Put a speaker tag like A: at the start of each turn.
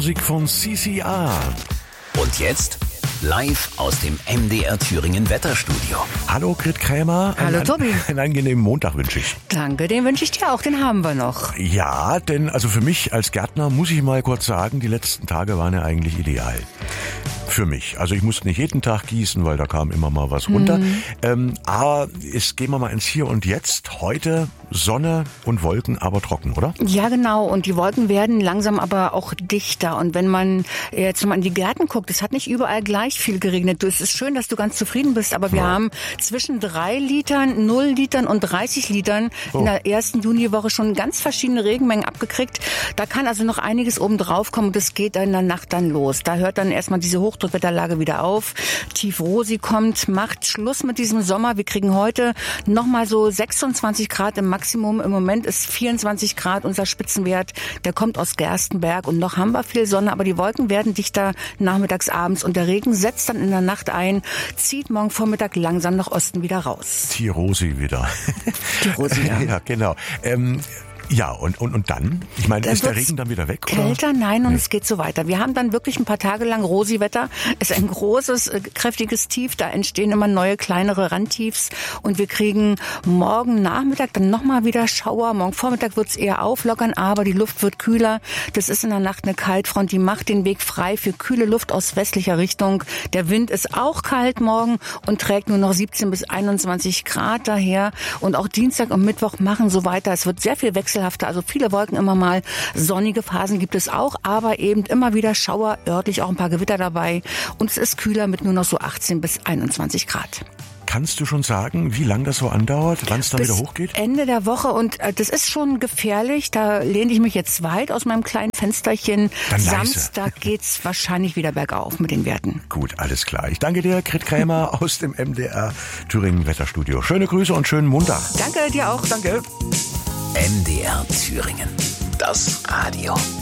A: Musik von CCR.
B: Und jetzt live aus dem MDR Thüringen Wetterstudio.
A: Hallo Grit Krämer.
C: Hallo Tobi.
A: Einen angenehmen Montag wünsche ich.
C: Danke, den wünsche ich dir auch, den haben wir noch.
A: Ja, denn also für mich als Gärtner muss ich mal kurz sagen, die letzten Tage waren ja eigentlich ideal. Für mich. Also ich musste nicht jeden Tag gießen, weil da kam immer mal was runter. Aber gehen wir mal ins Hier und Jetzt. Heute Sonne und Wolken, aber trocken, oder?
C: Ja, genau. Und die Wolken werden langsam aber auch dichter. Und wenn man jetzt mal in die Gärten guckt, es hat nicht überall gleich viel geregnet. Es ist schön, dass du ganz zufrieden bist, aber wir haben zwischen 3 Litern, 0 Litern und 30 Litern in der ersten Juniwoche schon ganz verschiedene Regenmengen abgekriegt. Da kann also noch einiges oben drauf kommen und das geht in der Nacht dann los. Da hört dann erstmal diese Hochdruckwetterlage wieder auf. Tief Rosi kommt, macht Schluss mit diesem Sommer. Wir kriegen heute nochmal so 26 Grad im Maximum. Im Moment ist 24 Grad unser Spitzenwert. Der kommt aus Gerstenberg und noch haben wir viel Sonne, aber die Wolken werden dichter nachmittags, abends und der Regen setzt dann in der Nacht ein, zieht morgen Vormittag langsam nach Osten wieder raus.
A: Die Rosi wieder.
C: Die Rosi, ja.
A: Ja, genau. Ja, und dann? Ich meine, ist der Regen dann wieder weg?
C: Kälter?
A: Oder?
C: Nein, und es geht so weiter. Wir haben dann wirklich ein paar Tage lang Rosi-Wetter. Es ist ein großes, kräftiges Tief. Da entstehen immer neue, kleinere Randtiefs. Und wir kriegen morgen Nachmittag dann nochmal wieder Schauer. Morgen Vormittag wird es eher auflockern, aber die Luft wird kühler. Das ist in der Nacht eine Kaltfront, die macht den Weg frei für kühle Luft aus westlicher Richtung. Der Wind ist auch kalt morgen und trägt nur noch 17 bis 21 Grad daher. Und auch Dienstag und Mittwoch machen so weiter. Es wird sehr viel wechselhafter, also viele Wolken immer mal. Sonnige Phasen gibt es auch, aber eben immer wieder Schauer, örtlich auch ein paar Gewitter dabei. Und es ist kühler mit nur noch so 18 bis 21 Grad.
A: Kannst du schon sagen, wie lange das so andauert, wann es dann wieder hochgeht?
C: Ende der Woche und das ist schon gefährlich. Da lehne ich mich jetzt weit aus meinem kleinen Fensterchen.
A: Dann
C: Samstag geht's wahrscheinlich wieder bergauf mit den Werten.
A: Gut, alles klar. Ich danke dir, Grit Krämer aus dem MDR Thüringen Wetterstudio. Schöne Grüße und schönen Montag.
C: Danke, dir auch.
A: Danke.
B: MDR Thüringen. Das Radio.